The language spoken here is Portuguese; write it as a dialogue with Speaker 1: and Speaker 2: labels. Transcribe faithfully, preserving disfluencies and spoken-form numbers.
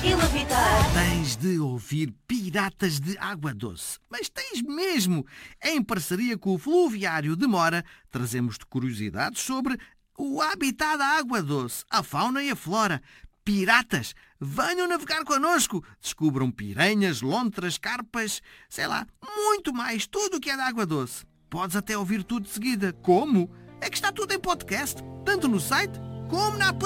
Speaker 1: conseguiu evitar.
Speaker 2: Tens de ouvir Piratas de Água Doce. Mas tens mesmo! Em parceria com o Fluviário de Mora, trazemos-te curiosidades sobre o habitat da água doce, a fauna e a flora. Piratas, venham navegar connosco. Descubram piranhas, lontras, carpas, sei lá, muito mais, tudo o que é da água doce. Podes até ouvir tudo de seguida. Como? É que está tudo em podcast, tanto no site como na aplicação.